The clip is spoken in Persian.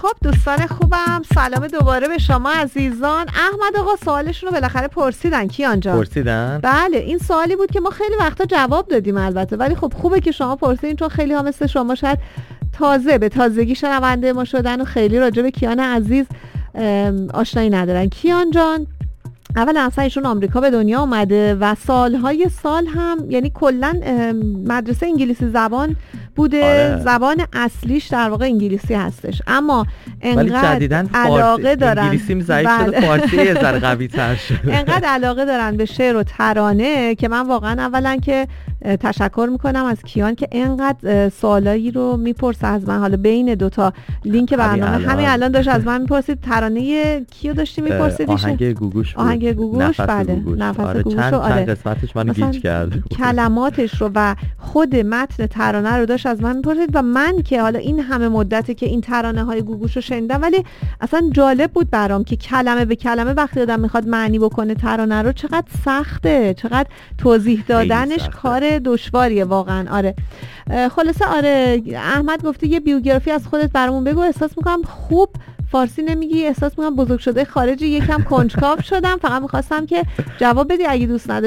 خب دوستان خوبم، سلام دوباره به شما عزیزان. احمد آقا سوالشون رو بالاخره پرسیدن. کیان جان پرسیدن؟ بله، این سوالی بود که ما خیلی وقتا جواب دادیم البته، ولی خب خوبه که شما پرسیدین، چون خیلی ها مثل شما شاید به تازگی شنونده ما شدن و خیلی راجع به کیان عزیز آشنایی ندارن. کیان جان اول اصلا ایشون آمریکا به دنیا اومده و سالهای سال هم، یعنی کلا مدرسه انگلیسی زبان بوده. آره. زبان اصلیش در واقع انگلیسی هستش، اما انقدر علاقه دارن، انگلیسیم ضعیف شده، فارسی یه ذره قوی تر شده. انقدر علاقه دارن به شعر و ترانه که من واقعا اولا که تشکر میکنم از کیان که انقدر سوالایی رو میپرسه از من. حالا بین دوتا لینک برنامه همین الان داشت از من میپرسید ترانه کیو داشتی میپرسیدی؟ آهنگ گوگوش بود. آهنگ گوگوش، بله، نفس گوگوش. چند قسمتش من گیج کرد. کلماتش رو و خود متن ترانه رو داشت از من میپرسید و من که حالا این همه مدته که این ترانه های گوگوش رو شنیدم، ولی اصلا جالب بود برام که کلمه به کلمه وقتی آدم میخواد معنی بکنه ترانه رو چقدر سخته، چقدر توضیح دادنش کار دشواریه واقعا. آره خلاصه آره، احمد گفته یه بیوگرافی از خودت برامون بگو. احساس میکنم خوب فارسی نمیگی، احساس میکنم بزرگ شده خارجی، یکم کنجکاو شدم. فقط میخواستم که جواب بدی اگه دوست نداری